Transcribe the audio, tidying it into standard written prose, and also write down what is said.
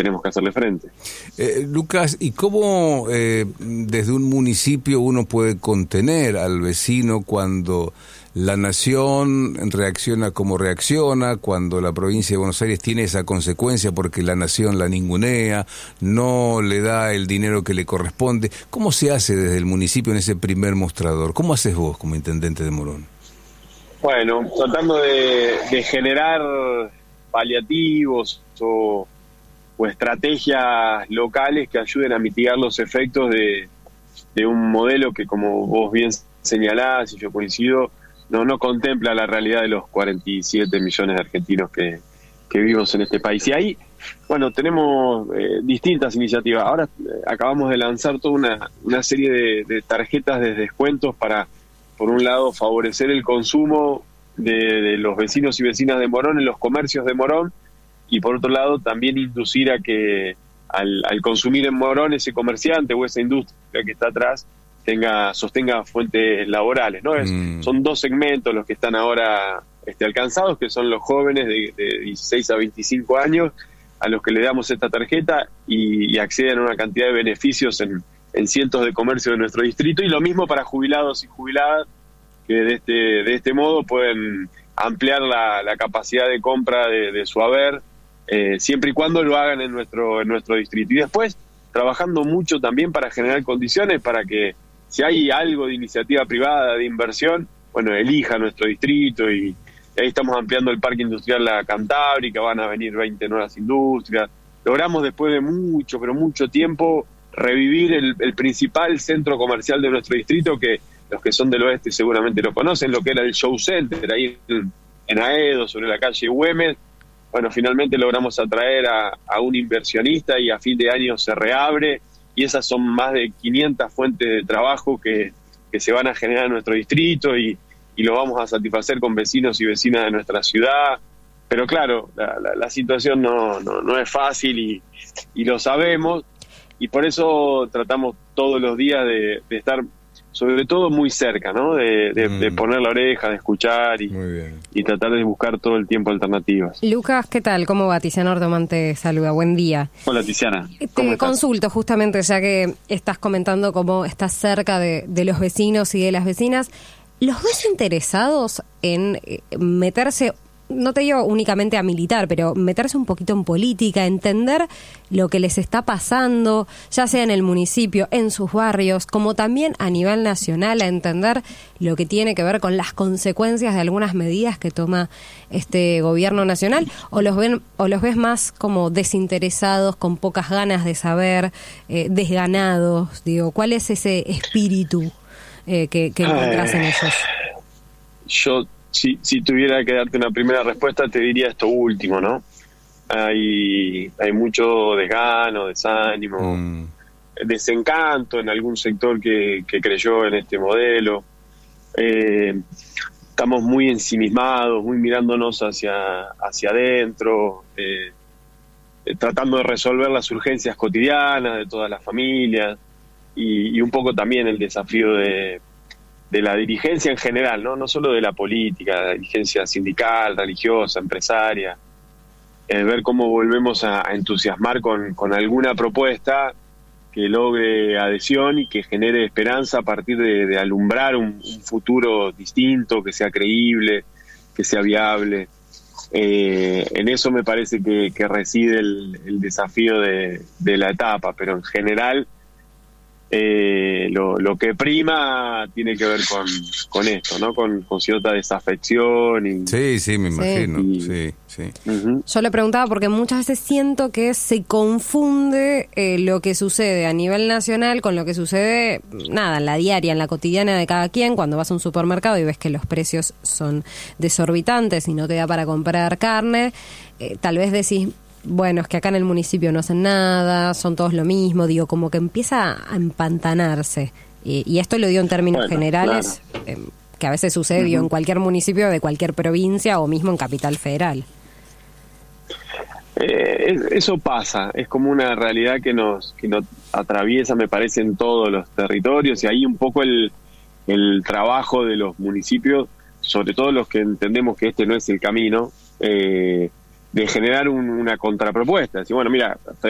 tenemos que hacerle frente. Lucas, ¿y cómo desde un municipio uno puede contener al vecino cuando la nación reacciona como reacciona, cuando la provincia de Buenos Aires tiene esa consecuencia porque la nación la ningunea, no le da el dinero que le corresponde? ¿Cómo se hace desde el municipio en ese primer mostrador? ¿Cómo haces vos como intendente de Morón? Bueno, tratando de generar paliativos o estrategias locales que ayuden a mitigar los efectos de un modelo que, como vos bien señalás y yo coincido, no contempla la realidad de los 47 millones de argentinos que vivimos en este país. Y ahí, bueno, tenemos distintas iniciativas. Ahora acabamos de lanzar toda una serie de tarjetas de descuentos para, por un lado, favorecer el consumo de los vecinos y vecinas de Morón en los comercios de Morón, y por otro lado también inducir a que al consumir en Morón ese comerciante o esa industria que está atrás sostenga fuentes laborales, ¿no? Son dos segmentos los que están ahora alcanzados, que son los jóvenes de 16 a 25 años, a los que le damos esta tarjeta y acceden a una cantidad de beneficios en cientos de comercios de nuestro distrito, y lo mismo para jubilados y jubiladas, que de este modo pueden ampliar la capacidad de compra de su haber, siempre y cuando lo hagan en nuestro distrito. Y después, trabajando mucho también para generar condiciones para que, si hay algo de iniciativa privada, de inversión, bueno, elija nuestro distrito, y ahí estamos ampliando el Parque Industrial La Cantábrica, van a venir 20 nuevas industrias. Logramos, después de mucho tiempo, revivir el principal centro comercial de nuestro distrito, que los que son del oeste seguramente lo conocen, lo que era el Show Center, ahí en Aedo, sobre la calle Güemes. Bueno, finalmente logramos atraer a un inversionista y a fin de año se reabre, y esas son más de 500 fuentes de trabajo que se van a generar en nuestro distrito, y lo vamos a satisfacer con vecinos y vecinas de nuestra ciudad. Pero claro, la situación no es fácil y lo sabemos, y por eso tratamos todos los días de estar sobre todo muy cerca, ¿no? De poner la oreja, de escuchar y tratar de buscar todo el tiempo alternativas. Lucas, ¿qué tal? ¿Cómo va? Tiziana Ordomán te saluda. Buen día. Hola, Tiziana. Te consulto justamente, ya que estás comentando cómo estás cerca de los vecinos y de las vecinas. ¿Los ves interesados en meterse, no te digo únicamente a militar, pero meterse un poquito en política, entender lo que les está pasando, ya sea en el municipio, en sus barrios, como también a nivel nacional, a entender lo que tiene que ver con las consecuencias de algunas medidas que toma este gobierno nacional? ¿O los ves más como desinteresados, con pocas ganas de saber, desganados? Digo, ¿cuál es ese espíritu que encontrás en ellos? Yo, si tuviera que darte una primera respuesta, te diría esto último, ¿no? Hay mucho desgano, desánimo, desencanto en algún sector que creyó en este modelo. Estamos muy ensimismados, muy mirándonos hacia adentro, tratando de resolver las urgencias cotidianas de todas las familias, y un poco también el desafío de la dirigencia en general, no solo de la política, la dirigencia sindical, religiosa, empresaria, ver cómo volvemos a entusiasmar con alguna propuesta que logre adhesión y que genere esperanza a partir de alumbrar un futuro distinto, que sea creíble, que sea viable. En eso me parece que reside el desafío de la etapa, pero en general lo que prima tiene que ver con esto, ¿no? Con cierta desafección. Sí, me imagino. Sí. Uh-huh. Yo le preguntaba porque muchas veces siento que se confunde lo que sucede a nivel nacional con lo que sucede, en la diaria, en la cotidiana de cada quien, cuando vas a un supermercado y ves que los precios son desorbitantes y no te da para comprar carne. Tal vez decís, bueno, es que acá en el municipio no hacen nada, son todos lo mismo, digo, como que empieza a empantanarse. Y esto lo digo en términos generales, claro, que a veces sucede, digo, en cualquier municipio de cualquier provincia o mismo en Capital Federal. Eso pasa, es como una realidad que nos atraviesa, me parece, en todos los territorios, y ahí un poco el trabajo de los municipios, sobre todo los que entendemos que este no es el camino, de generar una contrapropuesta. Decir, bueno, mira,